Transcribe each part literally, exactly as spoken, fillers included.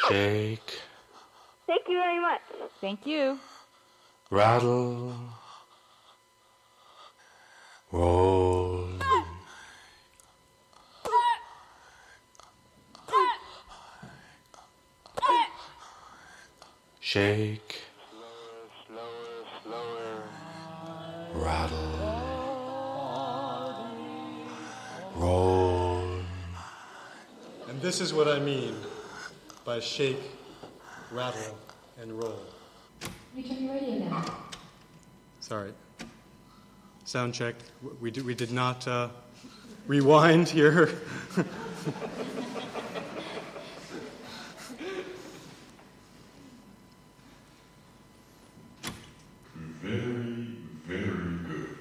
Shake. Thank you very much. Thank you. Rattle. Roll. Shake. Slower, slower, slower. Rattle. Roll. And this is what I mean by shake, rattle, and roll. You turn your radio down. Sorry. Sound check. We did, we did not uh, rewind here. Very, very good.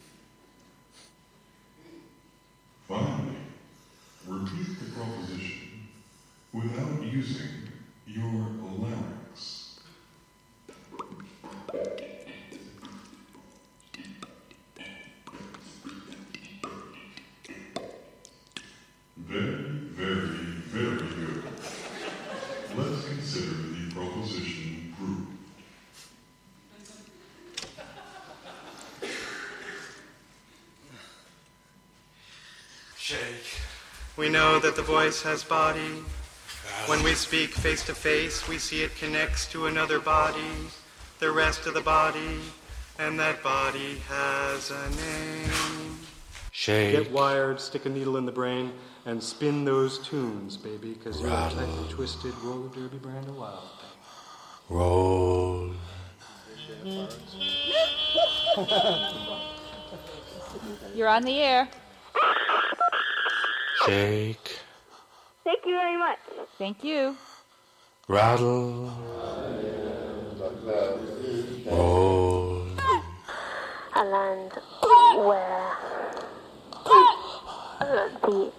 Finally, repeat the proposition without using your larynx. Very, very, very good. Let's consider the proposition proved. Shake. We know that the voice has body. When we speak face to face, we see it connects to another body, the rest of the body, and that body has a name. Shake. Get wired, stick a needle in the brain, and spin those tunes, baby, because you're a Rattle. tightly twisted roller derby brand of wild thing. Roll. You're on the air. Shake. Thank you very much. Thank you. Rattle. Roll. A land where uh, the